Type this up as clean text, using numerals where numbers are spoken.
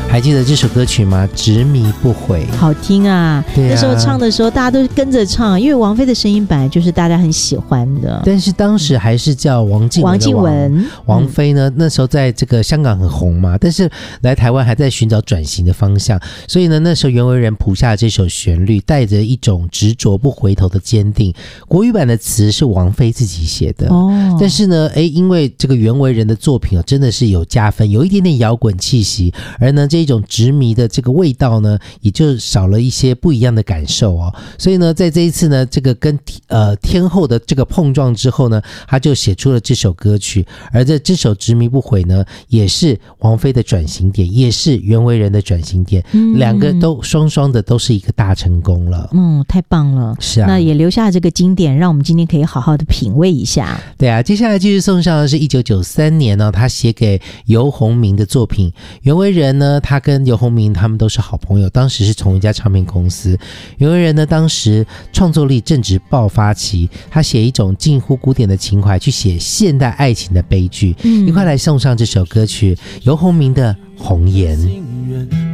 还记得这首歌曲吗？执迷不悔， 好听啊！那时候唱的时候，大家都跟着唱，因为王菲的声音本来就是大家很喜欢的。 但是当时还是叫王靖雯，王菲呢，那时候在这个香港很红嘛，但是来台湾还在寻找转型的方向，所以呢，那时候袁惟仁谱下这首旋律，带着一种执着不回头的坚定。国语版的词是王菲自己写的，但是呢，因为这个袁惟仁的作品真的是有加分，有一点点摇滚气息，而呢这一种执迷的这个味道呢，也就少了一些不一样的感受哦。所以呢，在这一次呢，这个跟天后的这个碰撞之后呢，他就写出了这首歌曲，而这首执迷不悔呢，也是王菲的转型点，也是袁惟仁的转型点，两个都双双的都是一个大成功了。 太棒了。 是啊， 那也留下这个经典，让我们今天可以好好的品味一下。 对啊，接下来继续送上的是1993年呢，他写给游鸿明的作品。袁惟仁呢，他跟游鸿明他们都是好朋友，当时是同一家唱片公司。袁惟仁呢，当时创作力正值爆发期，他写一种近乎古典的情怀去写现代爱情的悲剧。一块来送上这首歌曲，游鸿明的《红颜》。